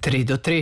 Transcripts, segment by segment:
3 do 3.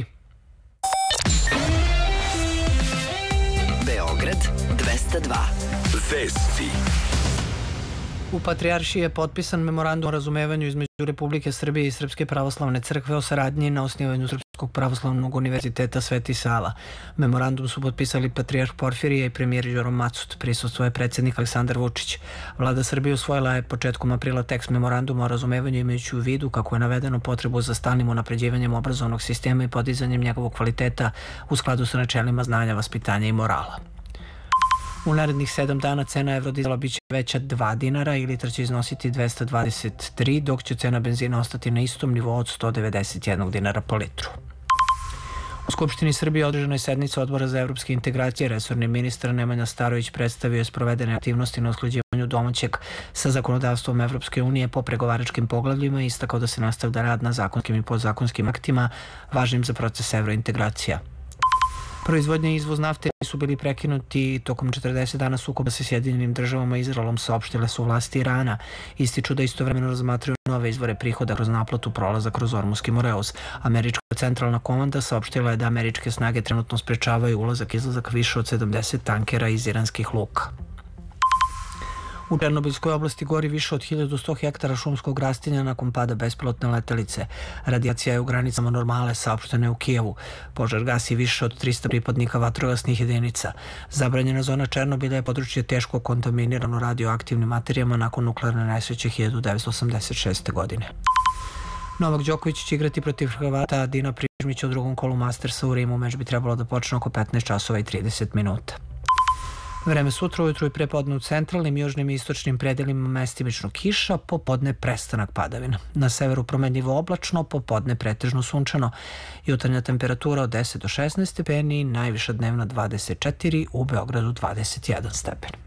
Beograd 202. Vesti. U Patrijaršiji je potpisan memorandum o razumevanju između Republike Srbije i Srpske pravoslavne crkve o saradnji na osnivanju Srpskog pravoslavnog univerziteta Sveti Sava. Memorandum su potpisali patrijarh Porfirije i premijer Đuro Macut. Prisustvuje predsjednik Aleksandar Vučić. Vlada Srbije usvojila je početkom aprila tekst memoranduma o razumevanju imajući u vidu kako je navedeno potrebu za stalnim unapređivanjem obrazovnog sistema i podizanjem njegovog kvaliteta u skladu sa načelima znanja, vaspitanja i morala. U narednih 7 dana cena evrodizela biće veća 2 dinara i litar će iznositi 223, dok će cena benzina ostati na istom nivou od 191 dinara po litru. U Skupštini Srbije održana je sednica Odbora za evropske integracije. Resorni ministar Nemanja Starović predstavio je sprovedene aktivnosti na usklađivanju domaćeg sa zakonodavstvom Evropske unije po pregovaračkim poglavljima i istakao da se nastavlja rad na zakonskim i podzakonskim aktima važnim za proces evrointegracija. Proizvodnja i izvoz nafte su bili prekinuti tokom 40 dana sukoba sa Sjedinjenim državama i Izraelom, saopštile su vlasti Irana. Ističu da istovremeno razmatraju nove izvore prihoda kroz naplatu prolaza kroz Ormuski Moreus. Američka centralna komanda saopštila je da američke snage trenutno sprečavaju ulazak-izlazak više od 70 tankera iz iranskih luka. U Černobilskoj oblasti gori više od 1100 hektara šumskog rastinja nakon pada bespilotne letelice. Radijacija je u granicama normale, saopštene u Kijevu. Požar gasi više od 300 pripadnika vatrogasnih jedinica. Zabranjena zona Černobilja je područje teško kontaminirano radioaktivnim materijama nakon nuklearne nesreće 1986. godine. Novak Đoković će igrati protiv Hrvata Dina Prižmića u drugom kolu Mastersa u Rimu. Meč bi trebalo da počne oko 15 časova i 30 minuta. Vreme sutra ujutru i prepodne u centralnim, južnim i istočnim predelima mestimično kiša, popodne prestanak padavina. Na severu promenljivo oblačno, popodne pretežno sunčano. Jutarnja temperatura od 10 do 16 stepeni, najviša dnevna 24, u Beogradu 21 stepen.